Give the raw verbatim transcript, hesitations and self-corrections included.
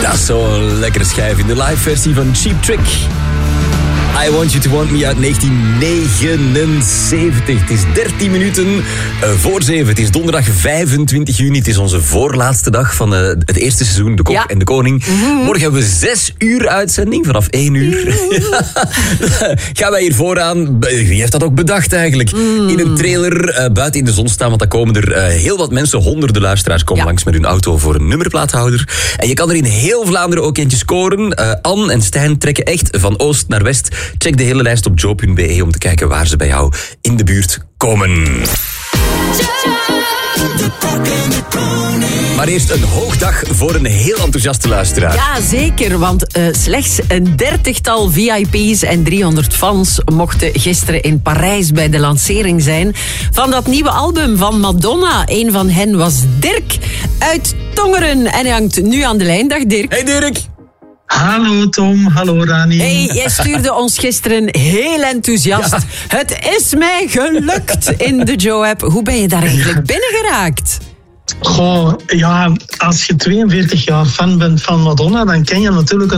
Ja, zo'n lekkere schijf in de live versie van Cheap Trick. I Want You To Want Me uit negentien negenenzeventig. Het is dertien minuten uh, voor zeven. Het is donderdag vijfentwintig juni. Het is onze voorlaatste dag van uh, het eerste seizoen De Kok ja. en de Koning. Mm-hmm. Morgen hebben we zes uur uitzending, vanaf één uur. Mm. Gaan wij hier vooraan. Wie heeft dat ook bedacht eigenlijk? Mm. In een trailer uh, buiten in de zon staan, want dan komen er uh, heel wat mensen, honderden luisteraars komen ja. langs met hun auto voor een nummerplaathouder. En je kan er in heel Vlaanderen ook eentje scoren. Uh, Anne en Stijn trekken echt van oost naar west. Check de hele lijst op joe punt b e om te kijken waar ze bij jou in de buurt komen. Maar eerst een hoogdag voor een heel enthousiaste luisteraar. Ja, zeker, want uh, slechts een dertigtal V I P's en driehonderd fans mochten gisteren in Parijs bij de lancering zijn van dat nieuwe album van Madonna. Een van hen was Dirk uit Tongeren en hij hangt nu aan de lijn. Dag Dirk. Hey Dirk. Hallo Tom, hallo Rani. Hey, jij stuurde ons gisteren heel enthousiast. Ja. Het is mij gelukt in de Joe-app. Hoe ben je daar eigenlijk binnengeraakt? Goh, ja, als je tweeënveertig jaar fan bent van Madonna, dan ken je natuurlijk